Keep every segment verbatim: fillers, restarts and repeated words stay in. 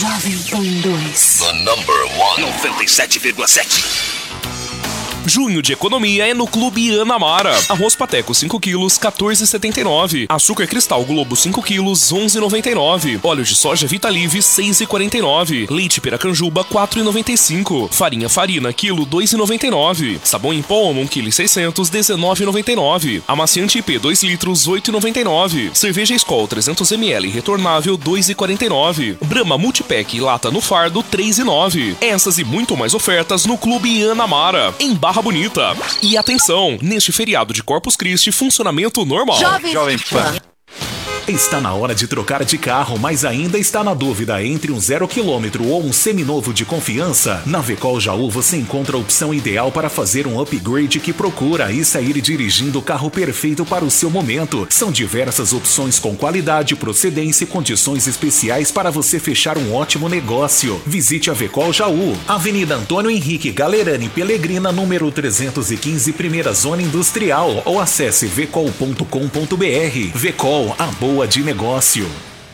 Jovem Pan dois. The number one. noventa e sete vírgula sete. Junho de economia é no Clube Anamara. Arroz pateco cinco quilos, quatorze reais e setenta e nove centavos. Açúcar cristal Globo cinco quilos, onze reais e noventa e nove centavos. Óleo de soja Vitalive, seis reais e quarenta e nove centavos. Leite Piracanjuba, quatro reais e noventa e cinco centavos. Farinha Farina, quilo, dois reais e noventa e nove centavos. Sabão em pó, um quilo e seiscentos, dezenove reais e noventa e nove centavos. Amaciante I P, dois litros, oito reais e noventa e nove centavos. Cerveja Skol trezentos mililitros retornável, dois reais e quarenta e nove centavos. Brahma Multipack lata no fardo, três reais e nove centavos. Essas e muito mais ofertas no Clube Anamara, em Barra Bonita. E atenção, neste feriado de Corpus Christi, funcionamento normal. Jovem, Jovem Pan. Está na hora de trocar de carro, mas ainda está na dúvida entre um zero quilômetro ou um seminovo de confiança? Na Vecol Jaú você encontra a opção ideal para fazer um upgrade que procura e sair dirigindo o carro perfeito para o seu momento. São diversas opções com qualidade, procedência e condições especiais para você fechar um ótimo negócio. Visite a Vecol Jaú, Avenida Antônio Henrique Galerani Pelegrina, número trezentos e quinze, Primeira Zona Industrial, ou acesse vecol ponto com ponto br. Vecol, a boa de negócio.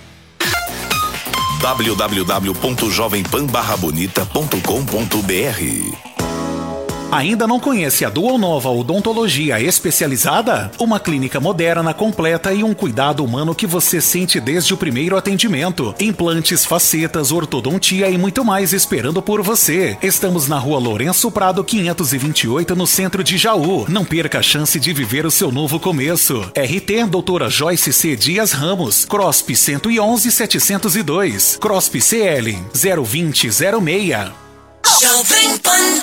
w w w ponto jovem pan barra bonita ponto com ponto br. Ainda não conhece a Dual Nova Odontologia Especializada? Uma clínica moderna, completa e um cuidado humano que você sente desde o primeiro atendimento. Implantes, facetas, ortodontia e muito mais esperando por você. Estamos na Rua Lourenço Prado, quinhentos e vinte e oito, no centro de Jaú. Não perca a chance de viver o seu novo começo. R T Doutora Joyce C. Dias Ramos, CROSP cento e onze, setecentos e dois, CROSP C L zero vinte, zero seis. Jovem Pan.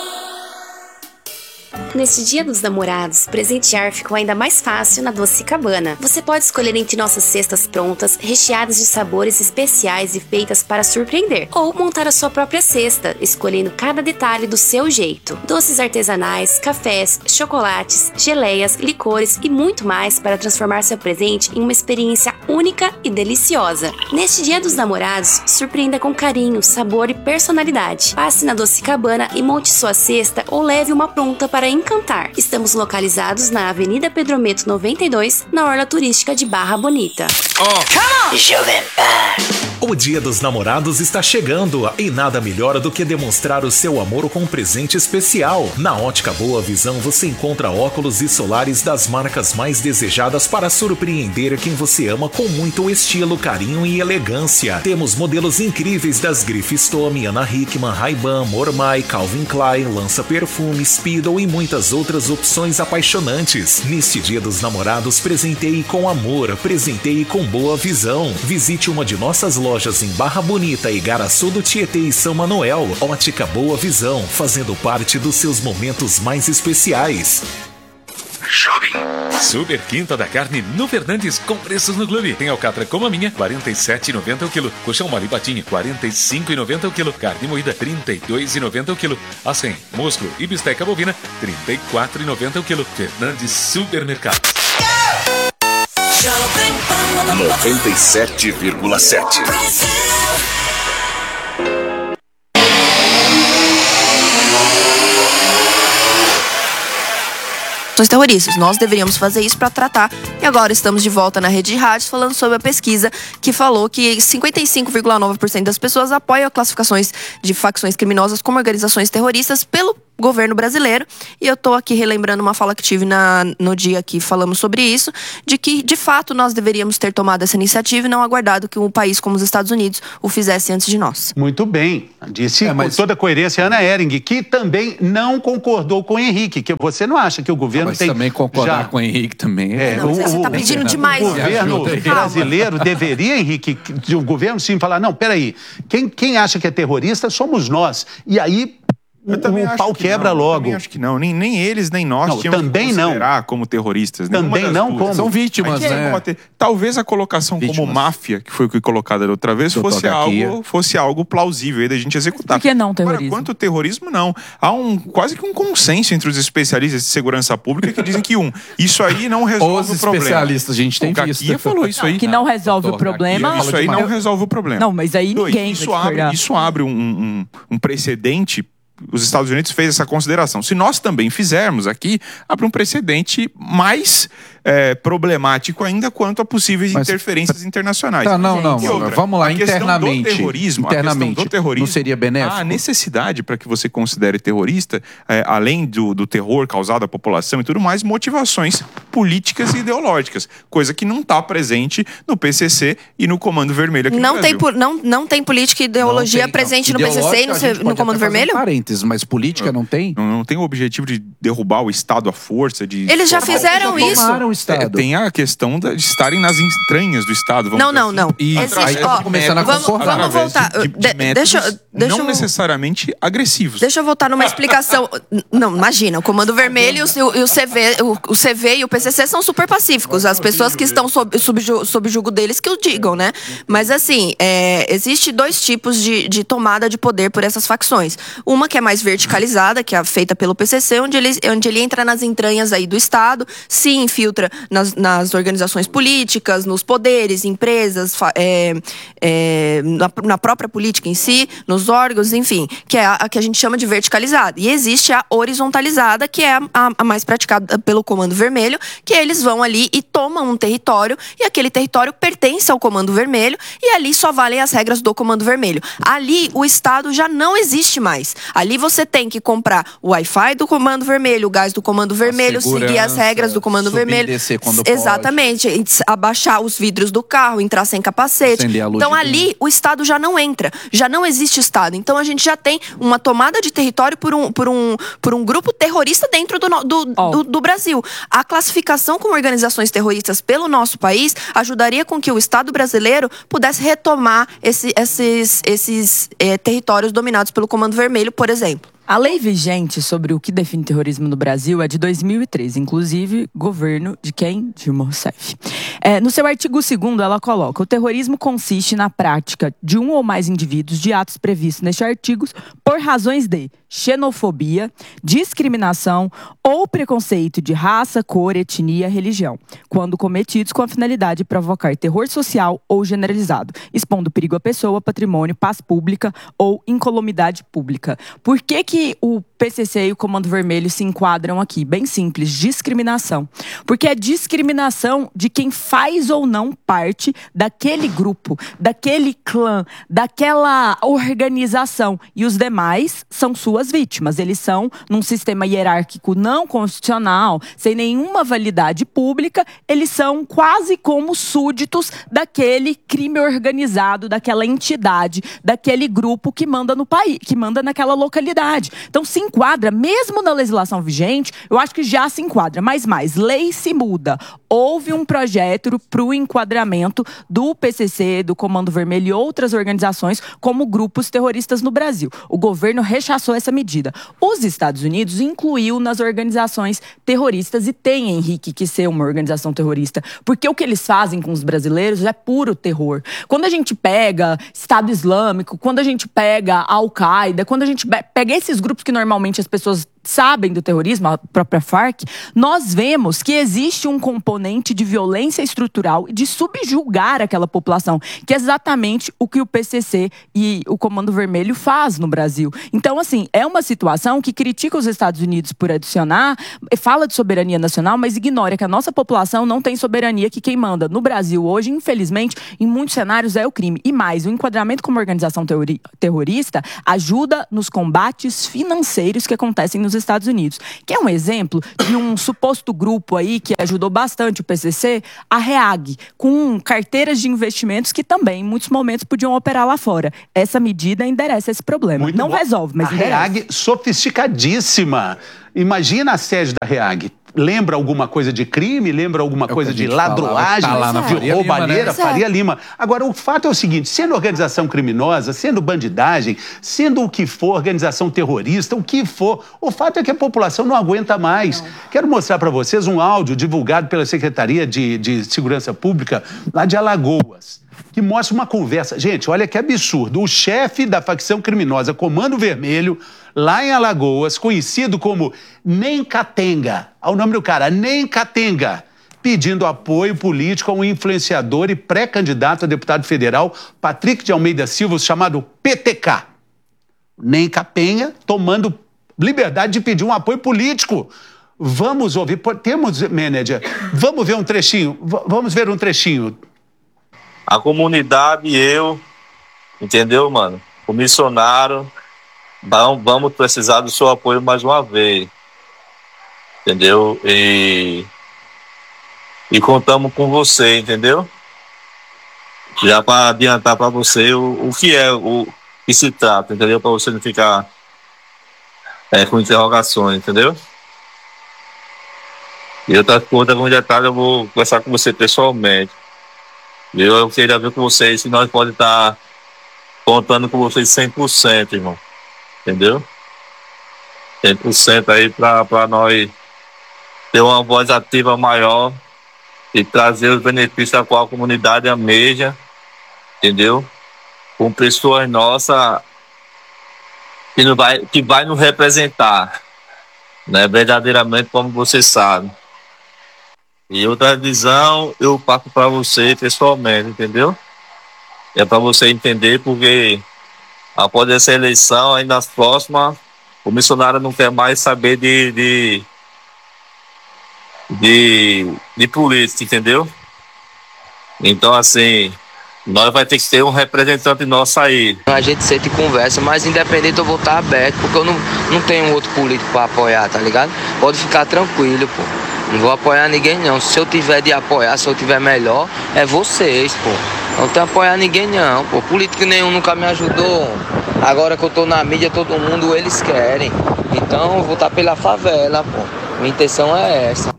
Neste Dia dos Namorados, presentear ficou ainda mais fácil na Doce Cabana. Você pode escolher entre nossas cestas prontas, recheadas de sabores especiais e feitas para surpreender, ou montar a sua própria cesta, escolhendo cada detalhe do seu jeito. Doces artesanais, cafés, chocolates, geleias, licores e muito mais para transformar seu presente em uma experiência única e deliciosa. Neste Dia dos Namorados, surpreenda com carinho, sabor e personalidade. Passe na Doce Cabana e monte sua cesta ou leve uma pronta para encantar. Estamos localizados na Avenida Pedrometo noventa e dois, na Orla Turística de Barra Bonita. Oh. Jovem Pan. O Dia dos Namorados está chegando e nada melhor do que demonstrar o seu amor com um presente especial. Na Ótica Boa Visão você encontra óculos e solares das marcas mais desejadas para surpreender quem você ama com muito estilo, carinho e elegância. Temos modelos incríveis das grifes Tommy, Ana Hickman, Ray-Ban, Mormai, Calvin Klein, Lança Perfume, Speedo e muitas outras opções apaixonantes. Neste Dia dos Namorados, presenteie com amor, presenteie com boa visão. Visite uma de nossas lojas em Barra Bonita, Igaraçu do Tietê e São Manuel. Ótica Boa Visão, fazendo parte dos seus momentos mais especiais. Jovem. Super Quinta da Carne no Fernandes, com preços no clube. Tem alcatra como a minha, quarenta e sete reais e noventa centavos o quilo. Colchão mole e patinho, quarenta e cinco reais e noventa centavos o quilo. Carne moída, trinta e dois reais e noventa centavos o quilo. A cem, músculo e bisteca bovina, trinta e quatro reais e noventa centavos o quilo. Fernandes Supermercado. noventa e sete vírgula sete. Terroristas. Nós deveríamos fazer isso para tratar. E agora estamos de volta na rede de rádios falando sobre a pesquisa que falou que cinquenta e cinco vírgula nove por cento das pessoas apoiam classificações de facções criminosas como organizações terroristas pelo governo brasileiro. E eu tô aqui relembrando uma fala que tive na, no dia que falamos sobre isso, de que, de fato, nós deveríamos ter tomado essa iniciativa e não aguardado que um país como os Estados Unidos o fizesse antes de nós. Muito bem. Disse é, mas... com toda a coerência Ana Ehring, que também não concordou com o Henrique, que você não acha que o governo não, mas tem... também concordar já... com o Henrique também é... é não, o, você está pedindo o, demais. O governo brasileiro deveria, Henrique, o governo sim falar, não, peraí, quem, quem acha que é terrorista somos nós. E aí... o pau que quebra não, logo. Eu também acho que não. Nem, nem eles, nem nós não, tínhamos também que considerar não. como terroristas. Também não como. São vítimas, né? Ter... Talvez a colocação vítimas. como máfia, que foi o que colocada da outra vez, fosse algo, fosse algo plausível aí da gente executar. Por que não terrorismo? Agora, quanto terrorismo, não. Há um, quase que um consenso entre os especialistas de segurança pública que dizem que, um, isso aí não resolve os o problema. Os especialistas, a gente tem o visto. Caquia falou isso não, aí. Que não resolve o problema. Isso aí não resolve o problema. Não, mas aí Dois, ninguém isso vai abre, isso abre um, um, um precedente os Estados Unidos fez essa consideração. Se nós também fizermos aqui, abre um precedente mais é, problemático ainda quanto a possíveis Mas, interferências internacionais. Tá, não, não, outra, vamos lá, a internamente. Do terrorismo, internamente, a questão do terrorismo, não seria benéfico? A necessidade para que você considere terrorista, é, além do, do terror causado à população e tudo mais, motivações políticas e ideológicas, coisa que não está presente no P C C e no Comando Vermelho aqui não no tem Brasil. Não, não tem política e ideologia tem, presente não. no P C C e no, no Comando Vermelho? Parênteses, mas política não tem? Não, não tem o objetivo de derrubar o Estado à força. De Eles já fizeram isso. O Estado. É, tem a questão de estarem nas entranhas do Estado. Não, não, assim. não. Isso, Existe, aí ó, começando a vamos, vamos voltar. De, de, de de, deixa, deixa não eu, necessariamente agressivos. Deixa eu voltar numa explicação. Não, imagina, o Comando Vermelho e o, e o C V, o, o C V e o P C C são super pacíficos. As pessoas que estão sob, sob, sob julgo deles que o digam, né? Mas assim, é, existe dois tipos de, de tomada de poder por essas facções. Uma que é mais verticalizada, que é feita pelo P C C, onde ele, onde ele entra nas entranhas aí do Estado, se infiltra nas, nas organizações políticas, nos poderes, empresas, é, é, na, na própria política em si, nos órgãos, enfim, que é a, a que a gente chama de verticalizada. E existe a horizontalizada, que é a, a mais praticada pelo Comando Vermelho, que eles vão ali e tomam um território, e aquele território pertence ao Comando Vermelho, e ali só valem as regras do Comando Vermelho. Ali o Estado já não existe mais. Ali você tem que comprar o Wi-Fi do Comando Vermelho, o gás do Comando Vermelho, seguir as regras do Comando Vermelho. Exatamente. Pode. Abaixar os vidros do carro, entrar sem capacete. Então ali o Estado já não entra. Já não existe Estado. Então a gente já tem uma tomada de território por um, por um, por um grupo terrorista dentro do, do, oh. do, do Brasil. A classificação como organizações terroristas pelo nosso país ajudaria com que o Estado brasileiro pudesse retomar esse, esses, esses é, territórios dominados pelo Comando Vermelho, por exemplo. A lei vigente sobre o que define terrorismo no Brasil é de dois mil e treze, inclusive governo de quem? Dilma Rousseff. É, no seu artigo segundo, ela coloca: o terrorismo consiste na prática de um ou mais indivíduos de atos previstos neste artigo por razões de xenofobia, discriminação ou preconceito de raça, cor, etnia, religião, quando cometidos com a finalidade de provocar terror social ou generalizado, expondo perigo à pessoa, patrimônio, paz pública ou incolumidade pública. Por que que o P C C e o Comando Vermelho se enquadram aqui? Bem simples, discriminação. Porque é discriminação de quem faz ou não parte daquele grupo, daquele clã, daquela organização. E os demais são suas vítimas. Eles são, num sistema hierárquico não constitucional, sem nenhuma validade pública, eles são quase como súditos daquele crime organizado, daquela entidade, daquele grupo que manda no país, que manda naquela localidade. Então, se enquadra, mesmo na legislação vigente, eu acho que já se enquadra, mas mais, lei se muda. Houve um projeto para o enquadramento do P C C, do Comando Vermelho e outras organizações como grupos terroristas no Brasil. O governo rechaçou essa medida. Os Estados Unidos incluiu nas organizações terroristas e tem, Henrique, que ser uma organização terrorista, porque o que eles fazem com os brasileiros é puro terror. Quando a gente pega Estado Islâmico, quando a gente pega Al-Qaeda, quando a gente pega esses grupos que normalmente as pessoas sabem do terrorismo, a própria Farc, nós vemos que existe um componente de violência estrutural e de subjugar aquela população, que é exatamente o que o P C C e o Comando Vermelho faz no Brasil. Então, assim, é uma situação que critica os Estados Unidos por adicionar, fala de soberania nacional, mas ignora que a nossa população não tem soberania, que quem manda no Brasil hoje, infelizmente, em muitos cenários é o crime. E mais, o enquadramento como organização terrorista ajuda nos combates financeiros que acontecem nos Estados Unidos. Que é um exemplo de um suposto grupo aí que ajudou bastante o P C C, a REAG, com carteiras de investimentos que também, em muitos momentos, podiam operar lá fora. Essa medida endereça esse problema. Muito Não bom. resolve, mas a endereça. REAG sofisticadíssima. Imagina a sede da REAG. Lembra alguma coisa de crime? Lembra alguma é coisa de ladroagem, tá lá na de Faria roubalheira? Lima, né? Faria Lima. Agora, o fato é o seguinte, sendo organização criminosa, sendo bandidagem, sendo o que for, organização terrorista, o que for, o fato é que a população não aguenta mais. Não. Quero mostrar para vocês um áudio divulgado pela Secretaria de, de Segurança Pública lá de Alagoas, que mostra uma conversa. Gente, olha que absurdo. O chefe da facção criminosa Comando Vermelho, lá em Alagoas, conhecido como Nencatenga, ao nome do cara, Nencatenga, pedindo apoio político a um influenciador e pré-candidato a deputado federal, Patrick de Almeida Silva, chamado P T K. nem capenha, tomando liberdade de pedir um apoio político. Vamos ouvir, temos, manager, vamos ver um trechinho, vamos ver um trechinho. A comunidade e eu, entendeu, mano? O missionário, vamos precisar do seu apoio mais uma vez, entendeu? E, e contamos com você, entendeu? Já para adiantar para você o, o que é o que se trata, entendeu? Para você não ficar é, com interrogações, entendeu? E outra coisa, algum detalhe, eu vou conversar com você pessoalmente. Eu, eu queria ver com vocês se nós podemos estar contando com vocês cem por cento, irmão. Entendeu? cem por cento aí para nós ter uma voz ativa maior e trazer os benefícios a qual a comunidade almeja, entendeu? Com pessoas nossas que, não vai, que vai nos representar, né? Verdadeiramente, como você sabe. E outra visão eu passo para você pessoalmente, entendeu? É para você entender, porque após essa eleição, aí nas próximas, o missionário não quer mais saber de, de, de, de política, entendeu? Então, assim, nós vai ter que ter um representante nosso aí. A gente senta e conversa, mas independente eu vou estar aberto, porque eu não, não tenho outro político para apoiar, tá ligado? Pode ficar tranquilo, pô. Não vou apoiar ninguém, não. Se eu tiver de apoiar, se eu tiver melhor, é vocês, pô. Não tenho que apoiar ninguém, não, pô. Político nenhum nunca me ajudou. Agora que eu tô na mídia, todo mundo, eles querem. Então, eu vou estar pela favela, pô. Minha intenção é essa.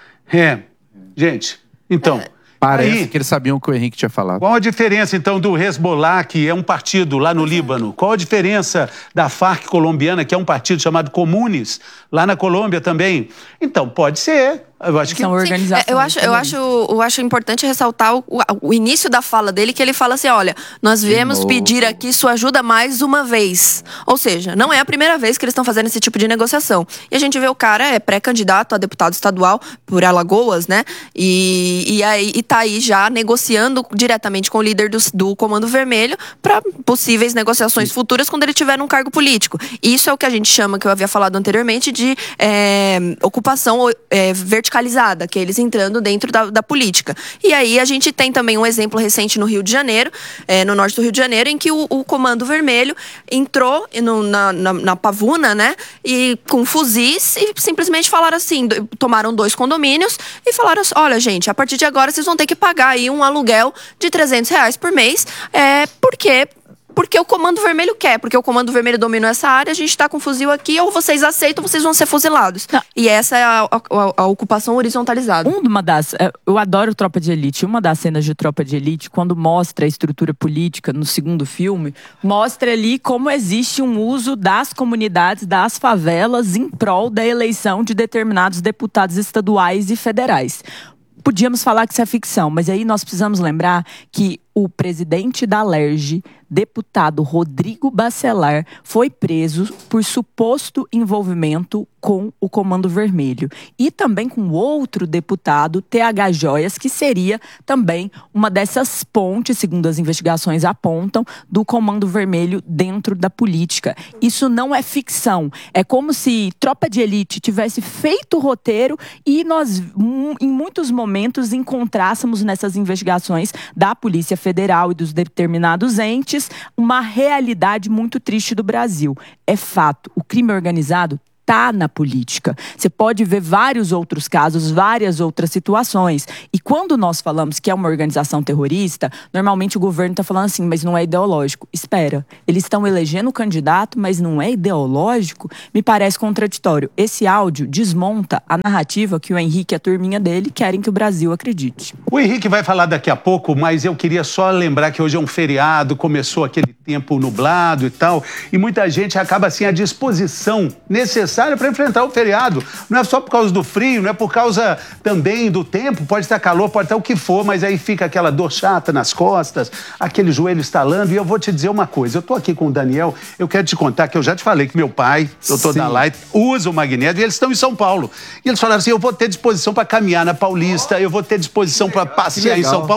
É. Gente, então... Parece aí, que eles sabiam o que o Henrique tinha falado. Qual a diferença, então, do Hezbollah, que é um partido lá no Líbano? Qual a diferença da Farc colombiana, que é um partido chamado Comunes, lá na Colômbia também? Então, pode ser. Eu acho que... São organizações. Eu acho, eu, acho, eu acho importante ressaltar o, o, o início da fala dele, que ele fala assim, olha, nós viemos pedir aqui sua ajuda mais uma vez. Ou seja, não é a primeira vez que eles estão fazendo esse tipo de negociação. E a gente vê o cara é pré-candidato a deputado estadual por Alagoas, né? E, e aí e tá aí já negociando diretamente com o líder do, do Comando Vermelho para possíveis negociações futuras quando ele tiver num cargo político. Isso é o que a gente chama, que eu havia falado anteriormente, de é, ocupação é, vertical radicalizada, que é eles entrando dentro da, da política. E aí a gente tem também um exemplo recente no Rio de Janeiro, é, no norte do Rio de Janeiro, em que o, o Comando Vermelho entrou no, na, na, na Pavuna, né, e com fuzis e simplesmente falaram assim, do, tomaram dois condomínios e falaram assim, olha gente, a partir de agora vocês vão ter que pagar aí um aluguel de trezentos reais por mês, é, porque... Porque o Comando Vermelho quer, porque o Comando Vermelho dominou essa área, a gente tá com fuzil aqui, ou vocês aceitam, ou vocês vão ser fuzilados. Não. E essa é a, a, a ocupação horizontalizada. Uma das... Eu adoro Tropa de Elite. Uma das cenas de Tropa de Elite, quando mostra a estrutura política no segundo filme, mostra ali como existe um uso das comunidades, das favelas, em prol da eleição de determinados deputados estaduais e federais. Podíamos falar que isso é ficção, mas aí nós precisamos lembrar que o presidente da Alerj, deputado Rodrigo Bacelar, foi preso por suposto envolvimento com o Comando Vermelho. E também com outro deputado, T H Joias, que seria também uma dessas pontes, segundo as investigações apontam, do Comando Vermelho dentro da política. Isso não é ficção. É como se Tropa de Elite tivesse feito o roteiro e nós, em muitos momentos, encontrássemos nessas investigações da Polícia Federal e dos determinados entes uma realidade muito triste do Brasil. É fato, o crime organizado está na política. Você pode ver vários outros casos, várias outras situações. E quando nós falamos que é uma organização terrorista, normalmente o governo está falando assim, mas não é ideológico. Espera, eles estão elegendo o candidato, mas não é ideológico? Me parece contraditório. Esse áudio desmonta a narrativa que o Henrique e a turminha dele querem que o Brasil acredite. O Henrique vai falar daqui a pouco, mas eu queria só lembrar que hoje é um feriado, começou aquele tempo nublado e tal, e muita gente acaba assim à disposição necessária para enfrentar o feriado. Não é só por causa do frio, não é por causa também do tempo, pode estar calor, pode estar o que for, mas aí fica aquela dor chata nas costas, aquele joelho estalando. E eu vou te dizer uma coisa, eu tô aqui com o Daniel, eu quero te contar que eu já te falei que meu pai, doutor Dalai, usa o magnético e eles estão em São Paulo. E eles falaram assim, eu vou ter disposição para caminhar na Paulista, eu vou ter disposição para passear em São Paulo.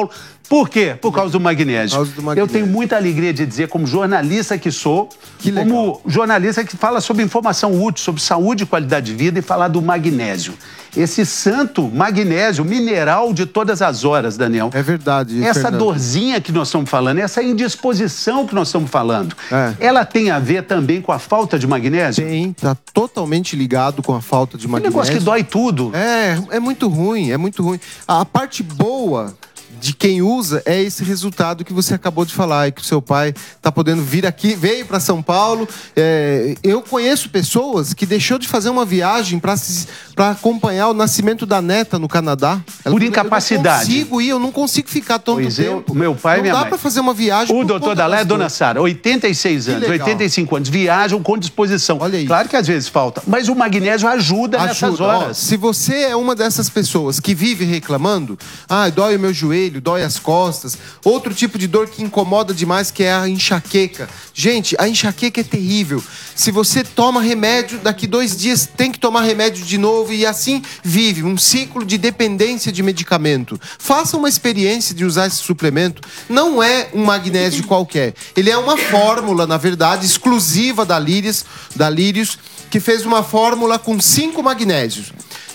Por quê? Por causa do magnésio. Por causa do magnésio. Eu tenho muita alegria de dizer, como jornalista que sou, que como jornalista que fala sobre informação útil, sobre saúde e qualidade de vida, e falar do magnésio. Esse santo magnésio, mineral de todas as horas, Daniel. É verdade. Essa Fernando. dorzinha que nós estamos falando, essa indisposição que nós estamos falando, É. ela tem a ver também com a falta de magnésio? Tem, tá totalmente ligado com a falta de Que magnésio. negócio que dói tudo. É, é muito ruim, é muito ruim. A a parte boa de quem usa é esse resultado que você acabou de falar, e que o seu pai tá podendo vir aqui, veio para São Paulo. É, eu conheço pessoas que deixou de fazer uma viagem para acompanhar o nascimento da neta no Canadá. Ela Por falou, incapacidade. Eu não consigo ir, eu não consigo ficar tanto Pois eu, tempo. o meu pai e não minha dá mãe. para fazer uma viagem. O por doutor conta da Lá é das Dona dores. Sara, oitenta e seis anos, legal. oitenta e cinco anos, viajam com disposição. Olha isso. Claro que às vezes falta, mas o magnésio ajuda, nessas Ajuda. Ó, horas. se você é uma dessas pessoas que vive reclamando, ah, dói o meu joelho, dói as costas, outro tipo de dor que incomoda demais, que é a enxaqueca. Gente, a enxaqueca é terrível. Se você toma remédio, daqui dois dias tem que tomar remédio de novo, e assim vive um ciclo de dependência de medicamento. Faça uma experiência de usar esse suplemento. Não é um magnésio qualquer. Ele é uma fórmula, na verdade, exclusiva da Lírios, da Lírios, que fez uma fórmula com cinco magnésios.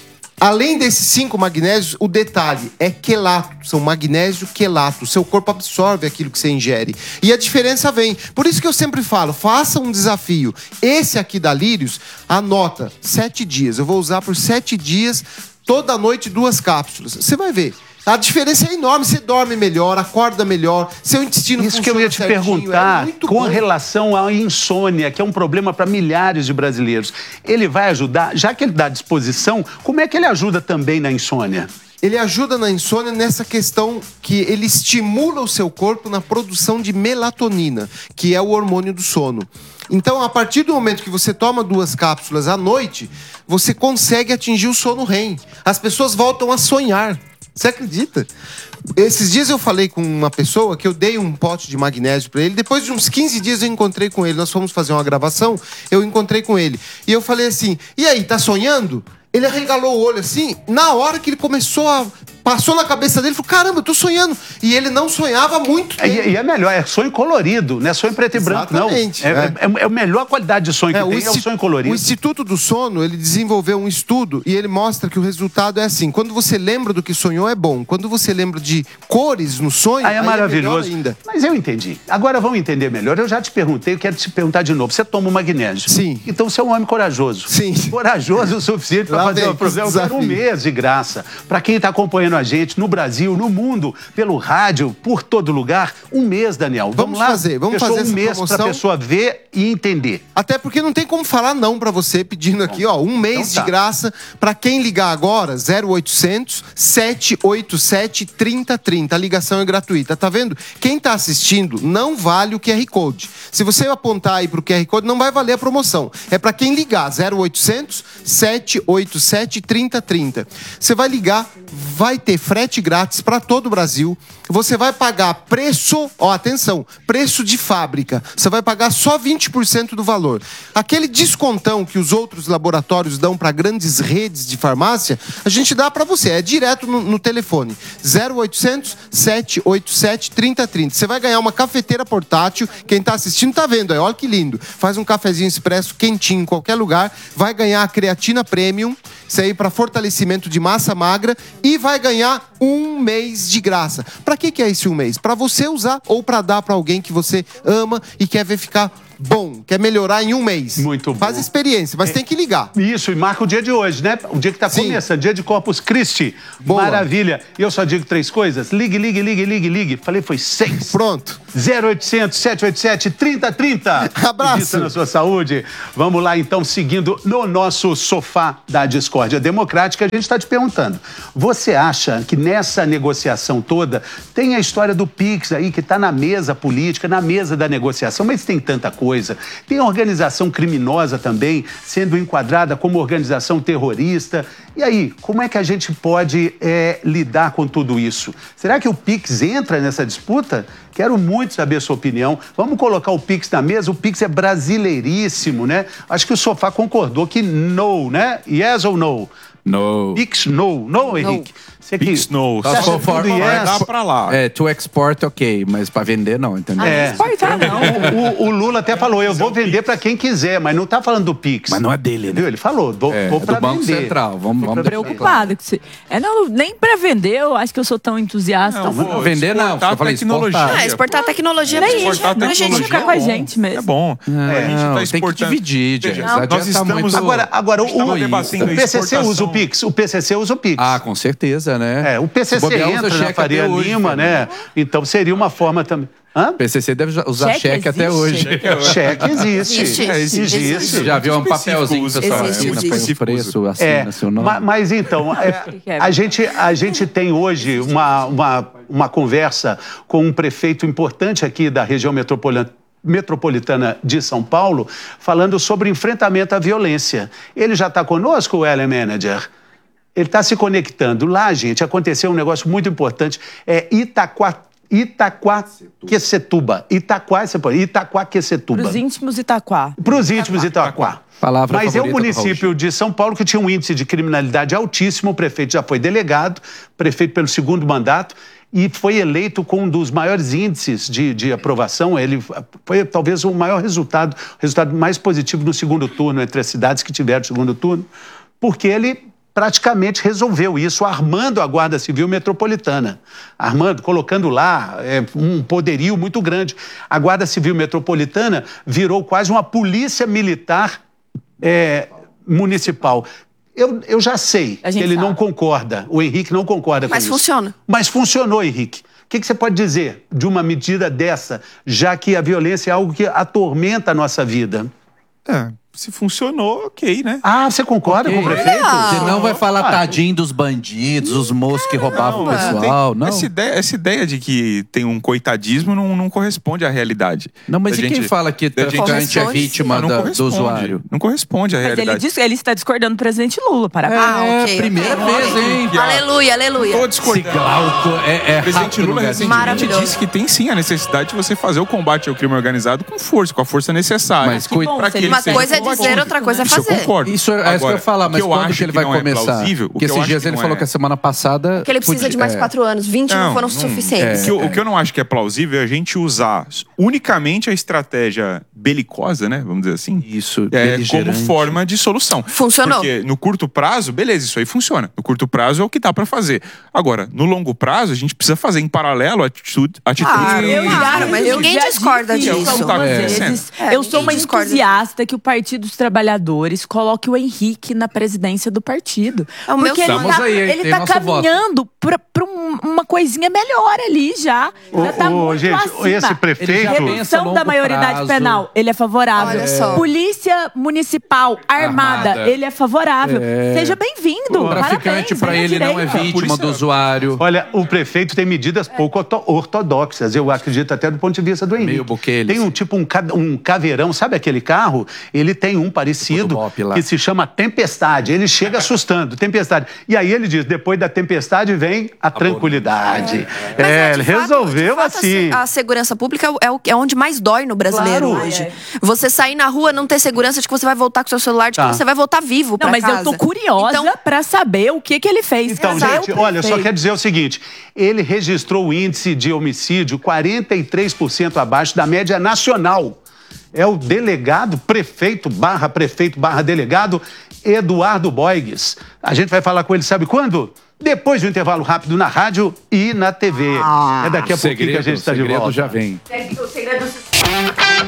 Além desses cinco magnésios, o detalhe é quelato, são magnésio quelato. O seu corpo absorve aquilo que você ingere. E a diferença vem. Por isso que eu sempre falo, faça um desafio. Esse aqui da Lírios, anota, sete dias. Eu vou usar por sete dias, toda noite, duas cápsulas. Você vai ver. A diferença é enorme, você dorme melhor, acorda melhor, seu intestino Isso que eu funciona ia te certinho, perguntar, é muito com bom. relação à insônia, que é um problema para milhares de brasileiros. Ele vai ajudar, já que ele dá disposição, como é que ele ajuda também na insônia? Ele ajuda na insônia nessa questão que ele estimula o seu corpo na produção de melatonina, que é o hormônio do sono. Então, a partir do momento que você toma duas cápsulas à noite, você consegue atingir o sono R E M. As pessoas voltam a sonhar. Você acredita? Esses dias eu falei com uma pessoa que eu dei um pote de magnésio pra ele. Depois de uns quinze dias eu encontrei com ele. Nós fomos fazer uma gravação, eu encontrei com ele. E eu falei assim, e aí, tá sonhando? Ele arregalou o olho assim, na hora que ele começou a... Passou na cabeça dele, falou, caramba, eu tô sonhando. E ele não sonhava há muito tempo. E, e é melhor, é sonho colorido, não é sonho preto e branco, não. Exatamente, É, é. é, é a melhor qualidade de sonho que É, o tem, é o Insti- sonho colorido. O Instituto do Sono, ele desenvolveu um estudo e ele mostra que o resultado é assim, quando você lembra do que sonhou é bom, quando você lembra de cores no sonho, Aí é aí maravilhoso. melhor ainda. Mas eu entendi. Agora vamos entender melhor. Eu já te perguntei, eu quero te perguntar de novo. Você toma o magnésio? Sim. Então você é um homem corajoso. Sim. Corajoso o suficiente para Lá fazer vem uma programa. Eu esse quero um desafio. mês de graça. Para quem está acompanhando a gente no Brasil, no mundo, pelo rádio, por todo lugar, um mês, Daniel. Vamos, Vamos lá? fazer, vamos Fechou fazer um essa mês para a promoção. pessoa ver e entender. Até porque não tem como falar não pra você pedindo aqui, ó, um mês então tá. de graça. Pra quem ligar agora, zero oitocentos, sete oito sete, trinta trinta. A ligação é gratuita, tá vendo? Quem tá assistindo não vale o Q R Code. Se você apontar aí pro Q R Code, não vai valer a promoção. É pra quem ligar, zero oitocentos, sete oito sete, trinta trinta. Você vai ligar, vai ter frete grátis pra todo o Brasil. Você vai pagar preço, ó, atenção, preço de fábrica. Você vai pagar só vinte por cento do valor. Aquele descontão que os outros laboratórios dão para grandes redes de farmácia, a gente dá para você, é direto no, no telefone. zero oitocentos, sete oito sete, trinta trinta. Você vai ganhar uma cafeteira portátil, quem tá assistindo tá vendo aí, olha que lindo. Faz um cafezinho expresso quentinho em qualquer lugar, vai ganhar a creatina premium, isso aí para fortalecimento de massa magra, e vai ganhar um mês de graça. Para que que é esse um mês? Para você usar ou para dar para alguém que você ama e quer ver ficar bom, quer melhorar em um mês. Muito bom. Faz experiência, mas tem que ligar. Isso, e marca o dia de hoje, né? O dia que tá Sim. começando, dia de Corpus Christi. Boa. Maravilha. E eu só digo três coisas. Ligue, ligue, ligue, ligue, ligue. Falei, foi seis. Pronto. zero oitocentos, sete oito sete, trinta trinta. Abraço. Invista na sua saúde. Vamos lá, então, seguindo no nosso sofá da discórdia democrática, a gente está te perguntando. Você acha que nessa negociação toda tem a história do Pix aí, que está na mesa política, na mesa da negociação, mas tem tanta coisa. Tem a organização criminosa também sendo enquadrada como organização terrorista. E aí, como é que a gente pode é, lidar com tudo isso? Será que o Pix entra nessa disputa? Quero muito saber a sua opinião. Vamos colocar o Pix na mesa? O Pix é brasileiríssimo, né? Acho que o Sofá concordou que no, né? Yes ou no? No. Pix no. No, Henrique? Você que... Snow. Só se for for- tudo vai yes. dar pra lá. É, to export, ok, mas pra vender, não, entendeu? É. Exportar, não. O, o Lula até falou, eu vou vender para quem quiser, mas não tá falando do Pix. Mas não é dele, né? Viu? Ele falou, dou, É, vou é para do Banco vender. Central. Vamos, vamos deixar Preocupada com isso. É, não, nem pra vender, eu acho que eu sou tão entusiasta. Não, vou vender não, exportar só falei tecnologia. exportar. É, exportar tecnologia pra Nem gente. isso, Exportar pra gente. tecnologia ficar é com a bom. gente mesmo. É bom. Não, a gente tá tem que exportando. dividir, gente. Veja, Essa nós dieta tá estamos muito- Agora, agora o, Estamos o, debatendo o P C C exportação. usa o Pix. O P C C usa o Pix. Ah, com certeza, né? É, o P C C Se bobear, usa entra na cheque Faria até hoje, Lima, né? Então seria uma forma também. Hã? O P C C deve usar Cheque cheque, até existe? hoje. Cheque existe. Existe. É, existe. Existe. Já viu um papelzinho, Existe, pessoal, existe, assina, põe o existe. preço, assina É, seu nome. ma- mas então, é, a, gente, a gente tem hoje uma, uma, uma conversa com um prefeito importante aqui da região metropolitana, metropolitana de São Paulo, falando sobre enfrentamento à violência. Ele já está conosco, o L M Manager? Ele está se conectando. Lá, gente, aconteceu um negócio muito importante. É Itaquá, Itaquaquecetuba. Itaquá, você pode, Itaquaquecetuba. Para os íntimos Itaquá. Para os íntimos Itaquá. Palavra Mas é um favorita do município de São Paulo que tinha um índice de criminalidade altíssimo. O prefeito já foi delegado, prefeito pelo segundo mandato, e foi eleito com um dos maiores índices de, de aprovação. Ele foi talvez o maior resultado, o resultado mais positivo no segundo turno, entre as cidades que tiveram segundo turno, porque ele praticamente resolveu isso, armando a Guarda Civil Metropolitana. Armando, colocando lá é, um poderio muito grande. A Guarda Civil Metropolitana virou quase uma polícia militar é, municipal. Eu, eu já sei A que gente ele sabe. não concorda, o Henrique não concorda com Mas isso. funciona. Mas funcionou, Henrique. O que, que você pode dizer de uma medida dessa, já que a violência é algo que atormenta a nossa vida? É, se funcionou, ok, né? Ah, você concorda com o prefeito? Você não vai falar Ah, tadinho dos bandidos, os moços que roubavam o pessoal, tem- não? Essa ideia, essa ideia de que tem um coitadismo não, não corresponde à realidade. Não, mas Da e quem gente- fala que da traficante é vítima Não da- do corresponde. usuário? Não corresponde à Mas ele, realidade. disse, ele está discordando do presidente Lula, parabéns. Ah, É, ok. primeira vez, hein? Aleluia, aleluia. Tô discordando. Esse Glauco é, é O presidente rápido no Lula gatilho. recentemente Maravilhoso. disse que tem sim a necessidade de você fazer o combate ao crime organizado com força, com a força necessária. Mas cuida- pra que ele Uma seja coisa é combatido. dizer, outra coisa é Isso eu fazer. concordo. Isso é, é isso que eu Agora, ia falar, o mas eu quando acho que ele vai não é começar? plausível, o Porque que eu esses acho dias que ele não falou é- que a semana passada... Que ele precisa de mais é. quatro anos. vinte não, foram suficientes. O que, eu, o que eu não acho que é plausível é a gente usar unicamente a estratégia belicosa, né? Vamos dizer assim. Isso, é, como beligerante. forma de solução. Funcionou. Porque no curto prazo, beleza, isso aí funciona. No curto prazo é o que dá pra fazer. Agora, no longo prazo, a gente precisa fazer em paralelo atitude, atitudes. Claro, que- claro, mas eu ninguém já discorda disse disso. isso algumas É. vezes. É, eu sou uma ninguém discorda entusiasta que o Partido dos Trabalhadores coloque o Henrique na presidência do partido. É o meu Porque ele Estamos tá, aí, hein? ele Tem tá nosso voto. caminhando pra, pra um- uma coisinha melhor ali já. Ô, já tá ô, muito gente, acima. esse prefeito- Ele já pensa a Redução longo da maioridade prazo. penal, ele é favorável. Olha só. Polícia Municipal Armada, Armada. ele é favorável. É. Seja bem-vindo. O traficante, Parabéns, pra vem à ele, não é direita. vítima polícia- do usuário. Olha, o prefeito tem medidas pouco orto- ortodoxas, eu acredito até do ponto de vista do Henrique. Meio Buqueles. Tem um tipo um, ca- um caveirão, sabe aquele carro? Ele tem um parecido do Bop lá. que se chama Tempestade. Ele chega assustando, Tempestade. E aí ele diz, depois da tempestade vem a tranquilidade. Mas, É, de ele fato- resolveu de fato, a se- assim. A segurança pública é, o, é onde mais dói no brasileiro Claro. hoje. É. Você sair na rua, não ter segurança de que você vai voltar com seu celular, de Tá. que você vai voltar vivo pra Não, mas casa. eu tô curiosa Então, pra saber o que que ele fez. Então, Cadê gente, o olha, eu só prefeito? quero dizer o seguinte: ele registrou o índice de homicídio quarenta e três por cento abaixo da média nacional. É o delegado, prefeito, barra prefeito, barra delegado, Eduardo Boigues. A gente vai falar com ele, sabe quando? Depois do intervalo rápido na rádio e na T V. é daqui a pouquinho que a gente está de segredo volta. já vem. O segredo